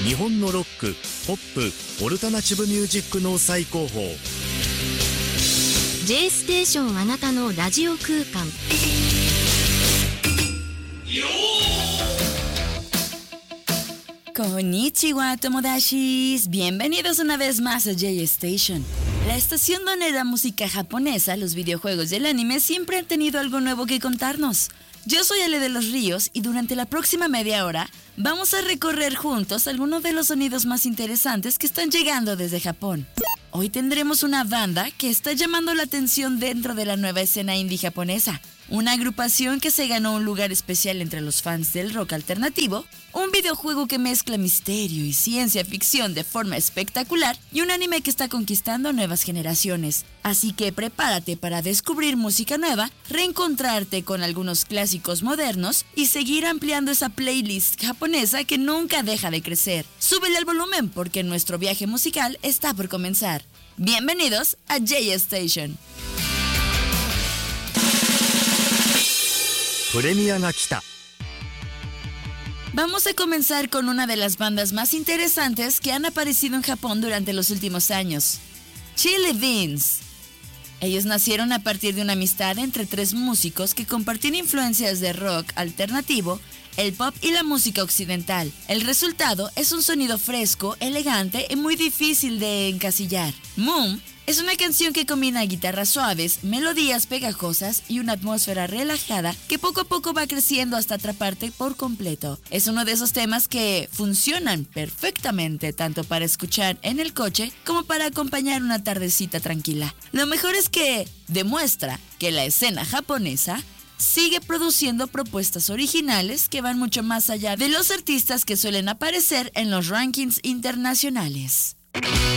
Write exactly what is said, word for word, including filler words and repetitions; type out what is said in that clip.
日本のロック、ポップ、オルタナティブミュージックの最高峰 J ステーションあなたのラジオ空間。 Konnichiwa, tomodashis. Bienvenidos una vez más a J Station, la estación donde la música japonesa, los videojuegos y el anime siempre han tenido algo nuevo que contarnos. Yo soy Ale de los Ríos y durante la próxima media hora vamos a recorrer juntos algunos de los sonidos más interesantes que están llegando desde Japón. Hoy tendremos una banda que está llamando la atención dentro de la nueva escena indie japonesa, una agrupación que se ganó un lugar especial entre los fans del rock alternativo, un videojuego que mezcla misterio y ciencia ficción de forma espectacular y un anime que está conquistando nuevas generaciones. Así que prepárate para descubrir música nueva, reencontrarte con algunos clásicos modernos y seguir ampliando esa playlist japonesa que nunca deja de crecer. Súbele al volumen porque nuestro viaje musical está por comenzar. Bienvenidos a J Station. プレミアが来た Vamos a comenzar con una de las bandas más interesantes que han aparecido en Japón durante los últimos años, Chili Beans. Ellos nacieron a partir de una amistad entre tres músicos que compartían influencias de rock alternativo, el pop y la música occidental. El resultado es un sonido fresco, elegante y muy difícil de encasillar. Moon es una canción que combina guitarras suaves, melodías pegajosas y una atmósfera relajada que poco a poco va creciendo hasta atraparte por completo. Es uno de esos temas que funcionan perfectamente tanto para escuchar en el coche como para acompañar una tardecita tranquila. Lo mejor es que demuestra que la escena japonesa sigue produciendo propuestas originales que van mucho más allá de los artistas que suelen aparecer en los rankings internacionales.